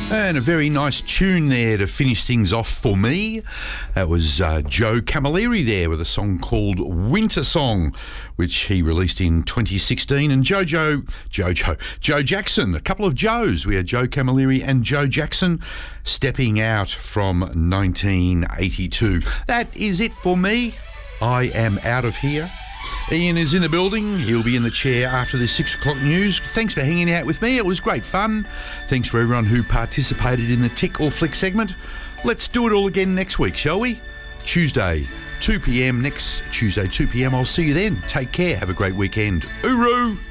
And a very nice tune there to finish things off for me. That was Joe Camilleri there with a song called Winter Song, which he released in 2016. And Joe Jackson, a couple of Joes. We had Joe Camilleri and Joe Jackson stepping out from 1982. That is it for me. I am out of here. Ian is in the building. He'll be in the chair after the 6 o'clock news. Thanks for hanging out with me. It was great fun. Thanks for everyone who participated in the Tick or Flick segment. Let's do it all again next week, shall we? Tuesday, 2 p.m. Next Tuesday, 2 p.m. I'll see you then. Take care. Have a great weekend. Uru!